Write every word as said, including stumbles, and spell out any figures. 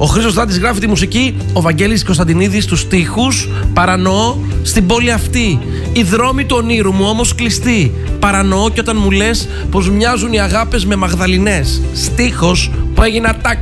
Ο Χρήστος Δάντης γράφει τη μουσική, ο Βαγγέλης Κωνσταντινίδης τους στίχους. Παρανοώ στην πόλη αυτή, οι δρόμοι του ονείρου μου όμως κλειστοί. Παρανοώ κι όταν μου λες πως μοιάζουν οι αγάπες με μαγδαλινές. Στίχος που έγινε ατάκ